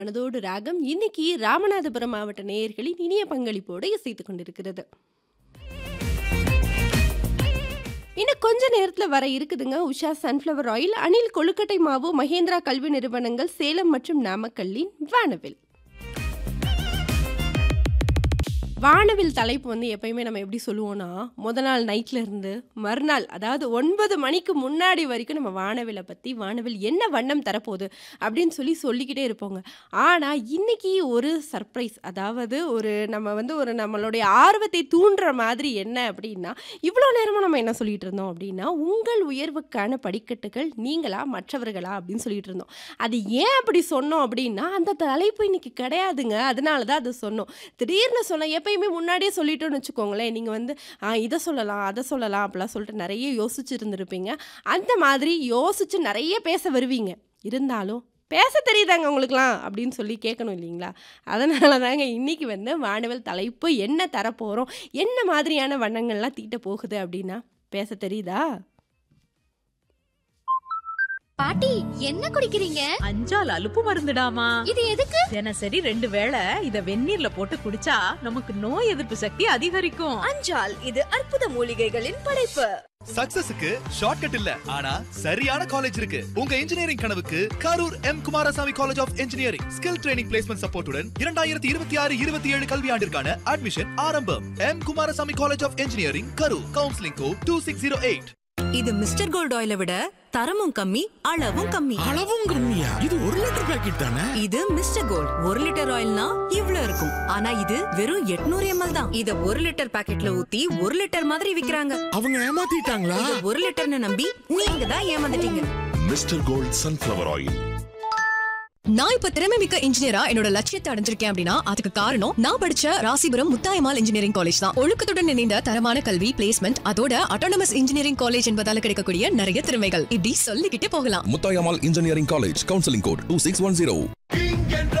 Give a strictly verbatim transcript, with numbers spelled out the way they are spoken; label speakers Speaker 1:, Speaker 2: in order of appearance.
Speaker 1: மனதோடு ராகம் இன்னைக்கு ராமநாதபுரம் மாவட்ட நேயர்களின் இனிய பங்களிப்போடு இசைத்துக் கொண்டிருக்கிறது. இன்னும் கொஞ்ச நேரத்துல வர இருக்குதுங்க உஷா சன்ஃப்ளவர் ஆயில், அணில் கொழுக்கட்டை மாவு, மகேந்திரா கல்வி நிறுவனங்கள் சேலம் மற்றும் நாமக்கல்லின் வானவில். வானவில் தலைப்பு வந்து எப்பயுமே நம்ம எப்படி சொல்லுவோம்னா, முத நாள் நைட்ல இருந்து மறுநாள் அதாவது ஒன்பது மணிக்கு முன்னாடி வரைக்கும் நம்ம வானவிலை பற்றி வானவில் என்ன வண்ணம் தரப்போகுது அப்படின்னு சொல்லி சொல்லிக்கிட்டே இருப்போங்க. ஆனால் இன்னைக்கு ஒரு சர்ப்ரைஸ், அதாவது ஒரு நம்ம வந்து ஒரு நம்மளுடைய ஆர்வத்தை தூண்டுற மாதிரி என்ன அப்படின்னா, இவ்வளோ நேரமாக நம்ம என்ன சொல்லிட்டு இருந்தோம் அப்படின்னா, உங்கள் உயர்வுக்கான படிக்கட்டுகள் நீங்களா மற்றவர்களா அப்படின்னு சொல்லிட்டு இருந்தோம். அது ஏன் அப்படி சொன்னோம் அப்படின்னா, அந்த தலைப்பு இன்னைக்கு கிடையாதுங்க. அதனால தான் அது சொன்னோம். திடீர்னு சொன்ன எப்பயுமே முன்னாடியே சொல்லிட்டோன்னு வச்சுக்கோங்களேன், நீங்கள் வந்து இதை சொல்லலாம் அதை சொல்லலாம் அப்படிலாம் சொல்லிட்டு நிறைய யோசிச்சு இருந்திருப்பீங்க. அந்த மாதிரி யோசிச்சு நிறைய பேச வருவீங்க. இருந்தாலும் பேச தெரியுதாங்க உங்களுக்குலாம் அப்படின்னு சொல்லி கேட்கணும் இல்லைங்களா? அதனால தாங்க இன்னைக்கு வந்து வானவில் தலைப்பு என்ன தரப்போகிறோம், என்ன மாதிரியான வண்ணங்கள்லாம் தீட்ட போகுது அப்படின்னா, பேச தெரியுதா?
Speaker 2: பாட்டி என்ன குடிக்கிறீங்க?
Speaker 3: அஞ்சால் அலுப்பு மருந்துடாமா.
Speaker 2: இது எதுக்கு?
Speaker 3: தினசரி ரெண்டு வேளை இத வெந்நீர்ல போட்டு குடிச்சா நமக்கு நோய் எதிர்ப்பு சக்தி அதிகரிக்கும்.
Speaker 2: அஞ்சால் இது அற்புத மூலிகைகளின் படைப்பு.
Speaker 4: சக்சஸுக்கு ஷார்ட்கட் இல்ல, ஆனா சரியான காலேஜ் இருக்கு. உங்க இன்ஜினியரிங் கனவுக்கு Karur M Kumaraswamy college of engineering skill training placement சப்போர்ட்டுடன் இரண்டாயிரத்தி இருபத்தி ஆறு இருபத்தி ஏழு கல்வியாண்டிற்கான அட்மிஷன் ஆரம்பம். M Kumaraswamy college of engineering Karur. Counselling code two six zero eight.
Speaker 5: இது மிஸ்டர் கோல்ட் ஆயிலை விட தரமும் கம்மி, அளவும் கம்மி.
Speaker 6: அளவும் கம்மியா? இது ஒரு லிட்டர் பாக்கெட் தானே?
Speaker 5: இது மிஸ்டர் கோல்ட் ஒரு லிட்டர் ஆயில்னா இவ்ளோ இருக்கும். ஆனா இது வெறும் எட்நூறு எம்எல் தான். இத ஒரு லிட்டர் பாக்கெட்ல ஊத்தி ஒரு லிட்டர் மாதிரி விக்கிறாங்க.
Speaker 6: அவங்க ஏமாத்திட்டாங்களா?
Speaker 5: இத ஒரு லிட்டர்னு நம்பி நீங்க தான் ஏமாந்துட்டீங்க.
Speaker 6: Mister gold sunflower oil.
Speaker 7: நான் இப்ப திறமை மிக்க இன்ஜினியரா என்னோட லட்சியத்தை அடைஞ்சிருக்கேன் அப்படின்னா அதுக்கு காரணம் நான் படிச்ச ராசிபுரம் முத்தாயம்மாள் இன்ஜினியரிங் காலேஜ் தான். ஒழுக்கத்துடன் இணைந்த தரமான கல்வி, பிளேஸ்மெண்ட், அதோட அட்டானமஸ் இன்ஜினியரிங் காலேஜ் என்பதால கிடைக்கக்கூடிய நிறைய திறமைகள் இப்படி சொல்லிக்கிட்டே போகலாம்.
Speaker 8: Muthayammal engineering college, counselling code two six one zero.